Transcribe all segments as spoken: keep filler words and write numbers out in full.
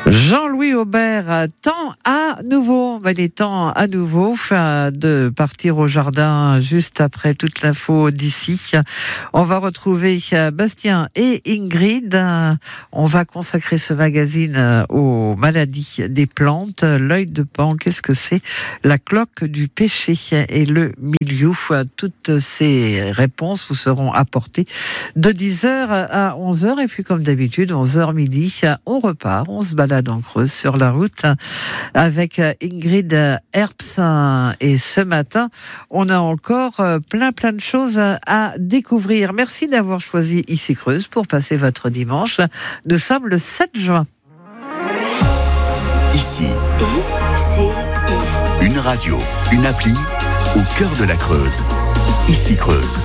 Jean-Louis Aubert, temps à nouveau. Il est temps à nouveau de partir au jardin juste après toute l'info d'ici. On va retrouver Bastien et Ingrid. On va consacrer ce magazine aux maladies des plantes. L'œil de Pan, qu'est-ce que c'est? La cloque du péché et le milieu. Toutes ces réponses vous seront apportées de dix heures à onze heures. Et puis comme d'habitude, onze heures midi, on repart, on se balade en Creuse sur la route avec Ingrid Herbst. Et ce matin, on a encore plein plein de choses à découvrir. Merci d'avoir choisi Ici Creuse pour passer votre dimanche. Nous sommes le sept juin. Ici, une radio, une appli au cœur de la Creuse. Ici Creuse.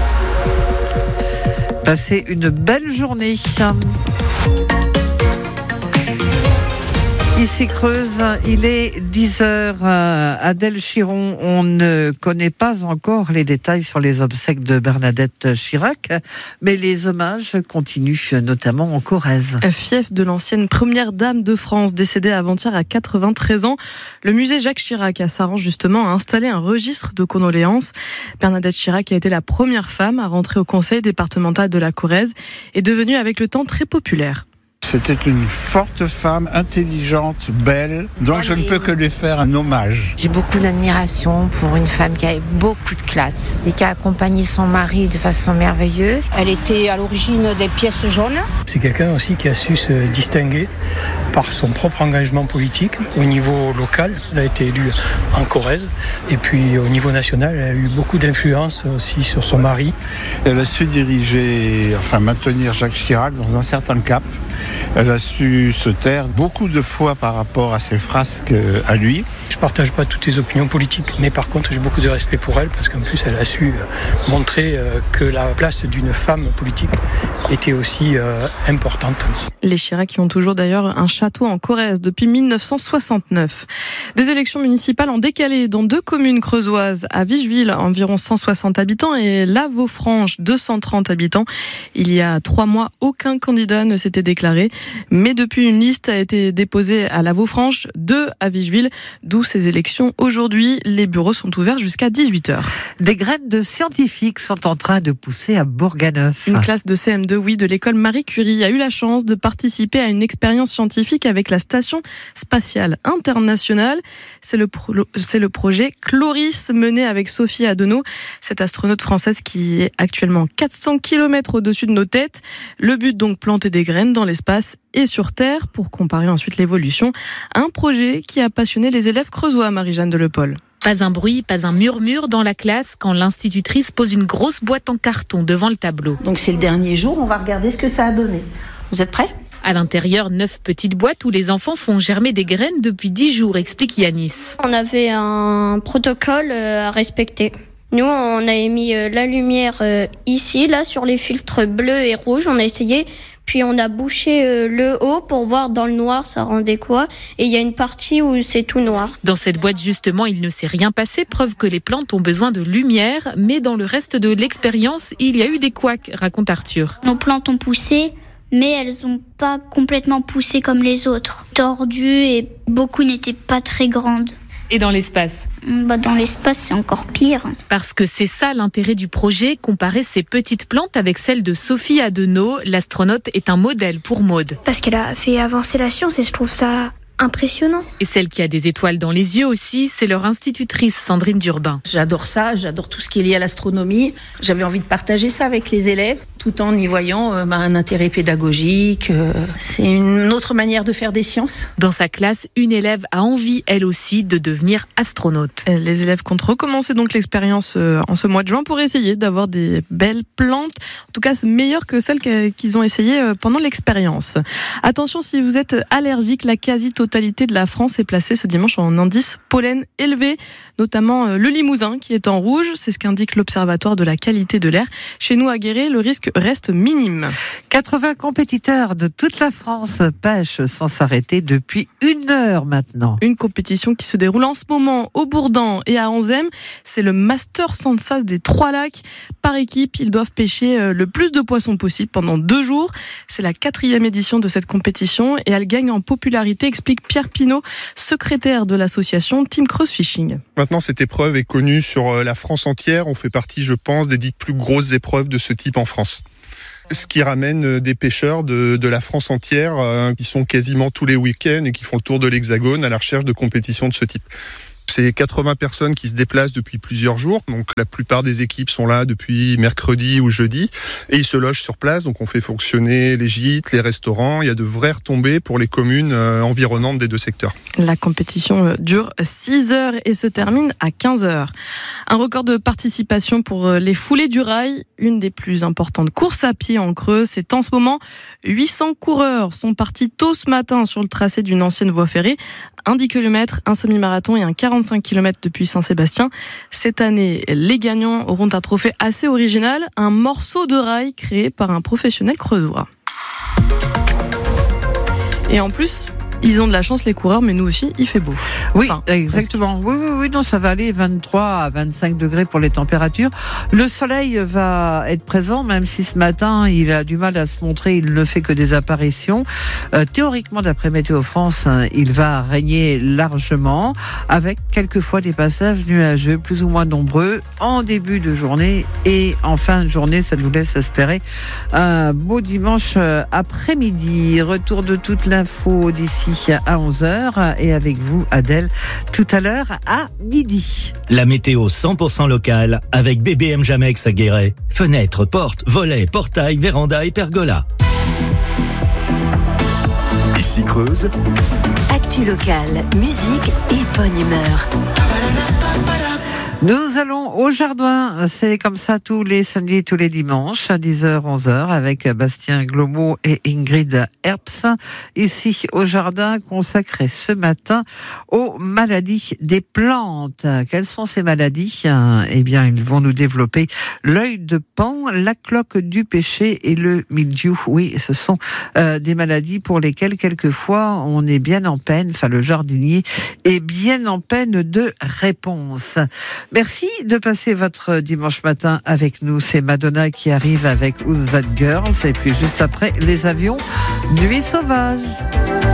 Passez une belle journée. Ici Creuse, il est dix heures. Adèle Chiron, on ne connaît pas encore les détails sur les obsèques de Bernadette Chirac, mais les hommages continuent, notamment en Corrèze. Fief de l'ancienne première dame de France, décédée avant-hier à quatre-vingt-treize ans. Le musée Jacques Chirac à Saran, justement, a installé un registre de condoléances. Bernadette Chirac a été la première femme à rentrer au conseil départemental de la Corrèze et devenue avec le temps très populaire. C'était une forte femme, intelligente, belle, donc je ne peux que lui faire un hommage. J'ai beaucoup d'admiration pour une femme qui avait beaucoup de classe et qui a accompagné son mari de façon merveilleuse. Elle était à l'origine des pièces jaunes. C'est quelqu'un aussi qui a su se distinguer par son propre engagement politique. Au niveau local, elle a été élue en Corrèze et puis au niveau national, elle a eu beaucoup d'influence aussi sur son mari. Elle a su diriger, enfin maintenir Jacques Chirac dans un certain cap. Elle a su se taire beaucoup de fois par rapport à ses frasques à lui. Je ne partage pas toutes les opinions politiques, mais par contre j'ai beaucoup de respect pour elle parce qu'en plus elle a su montrer que la place d'une femme politique était aussi euh, importante. Les Chirac qui ont toujours d'ailleurs un château en Corrèze depuis mille neuf cent soixante-neuf. Des élections municipales en décalé dans deux communes creusoises, à Vicheville, environ cent soixante habitants, et La Vaufranche, deux cent trente habitants. Il y a trois mois, aucun candidat ne s'était déclaré, mais depuis une liste a été déposée à La Vaufranche, deux à Vicheville, d'où ces élections aujourd'hui. Les bureaux sont ouverts jusqu'à dix-huit heures. Des graines de scientifiques sont en train de pousser à Bourganeuf. Une classe de C M deux, oui, de l'école Marie Curie a eu la chance de participer à une expérience scientifique avec la Station Spatiale Internationale. C'est le, pro, c'est le projet Chloris mené avec Sophie Adenau, cette astronaute française qui est actuellement quatre cents kilomètres au-dessus de nos têtes. Le but donc, planter des graines dans l'espace et sur Terre pour comparer ensuite l'évolution. Un projet qui a passionné les élèves creusois, Marie-Jeanne Delepol. Pas un bruit, pas un murmure dans la classe quand l'institutrice pose une grosse boîte en carton devant le tableau. Donc c'est le dernier jour, on va regarder ce que ça a donné. Vous êtes prêts ? À l'intérieur, neuf petites boîtes où les enfants font germer des graines depuis dix jours, explique Yanis. On avait un protocole à respecter. Nous, on a mis la lumière ici, là, sur les filtres bleus et rouges. On a essayé, puis on a bouché le haut pour voir dans le noir, ça rendait quoi. Et il y a une partie où c'est tout noir. Dans cette boîte, justement, il ne s'est rien passé, preuve que les plantes ont besoin de lumière. Mais dans le reste de l'expérience, il y a eu des couacs, raconte Arthur. Nos plantes ont poussé, mais elles n'ont pas complètement poussé comme les autres. Tordues et beaucoup n'étaient pas très grandes. Et dans l'espace ? Bah dans l'espace, c'est encore pire. Parce que c'est ça l'intérêt du projet, comparer ces petites plantes avec celles de Sophie Adenau. L'astronaute est un modèle pour Maude. Parce qu'elle a fait avancer la science et je trouve ça impressionnant. Et celle qui a des étoiles dans les yeux aussi, c'est leur institutrice Sandrine Durbin. J'adore ça, j'adore tout ce qui est lié à l'astronomie. J'avais envie de partager ça avec les élèves, tout en y voyant euh, bah, un intérêt pédagogique. Euh, c'est une autre manière de faire des sciences. Dans sa classe, une élève a envie, elle aussi, de devenir astronaute. Les élèves comptent recommencer donc l'expérience en ce mois de juin pour essayer d'avoir des belles plantes. En tout cas, c'est meilleur que celles qu'ils ont essayées pendant l'expérience. Attention, si vous êtes allergique, la quasi-totalité totalité de la France est placée ce dimanche en indice pollen élevé, notamment le Limousin qui est en rouge. C'est ce qu'indique l'Observatoire de la qualité de l'air. Chez nous à Guéret, le risque reste minime. quatre-vingts compétiteurs de toute la France pêchent sans s'arrêter depuis une heure maintenant. Une compétition qui se déroule en ce moment au Bourdan et à Anzem. C'est le Master Sansas des Trois Lacs. Par équipe, ils doivent pêcher le plus de poissons possible pendant deux jours. C'est la quatrième édition de cette compétition et elle gagne en popularité, explique Pierre Pinault, secrétaire de l'association Team Creuse Fishing. Maintenant, cette épreuve est connue sur la France entière. On fait partie, je pense, des dix plus grosses épreuves de ce type en France. Ce qui ramène des pêcheurs de, de la France entière euh, qui sont quasiment tous les week-ends et qui font le tour de l'Hexagone à la recherche de compétitions de ce type. C'est quatre-vingts personnes qui se déplacent depuis plusieurs jours. Donc la plupart des équipes sont là depuis mercredi ou jeudi et ils se logent sur place. Donc on fait fonctionner les gîtes, les restaurants. Il y a de vraies retombées pour les communes euh, environnantes des deux secteurs. La compétition dure six heures et se termine à quinze heures. Un record de participation pour les foulées du rail, une des plus importantes courses à pied en Creuse. C'est en ce moment huit cents coureurs sont partis tôt ce matin sur le tracé d'une ancienne voie ferrée. Un dix kilomètres, un semi-marathon et un quarante-cinq kilomètres depuis Saint-Sébastien. Cette année, les gagnants auront un trophée assez original, un morceau de rail créé par un professionnel creusois. Et en plus, ils ont de la chance, les coureurs, mais nous aussi, il fait beau. Oui, enfin, exactement. Oui, oui, oui, non, ça va aller vingt-trois à vingt-cinq degrés pour les températures. Le soleil va être présent, même si ce matin, il a du mal à se montrer, il ne fait que des apparitions. Euh, théoriquement, d'après Météo France, il va régner largement, avec quelquefois des passages nuageux, plus ou moins nombreux, en début de journée et en fin de journée. Ça nous laisse espérer un beau dimanche après-midi. Retour de toute l'info d'ici à onze heures et avec vous Adèle tout à l'heure à midi. La météo cent pour cent locale avec B B M Jamex à Guéret. Fenêtres, portes, volets, portails, vérandas et pergolas. Ici Creuse. Actu locale, musique et bonne humeur. Nous allons au jardin, c'est comme ça tous les samedis et tous les dimanches à dix heures, onze heures avec Bastien Glomo et Ingrid Herbst. Ici au jardin consacré ce matin aux maladies des plantes. Quelles sont ces maladies ? Eh bien, ils vont nous développer l'œil de Pan, la cloque du pêcher et le mildiou. Oui, ce sont euh, des maladies pour lesquelles quelquefois on est bien en peine, enfin le jardinier est bien en peine de réponse. Merci de passer votre dimanche matin avec nous. C'est Madonna qui arrive avec Who's That Girl. Et puis juste après, les avions, Nuit sauvage.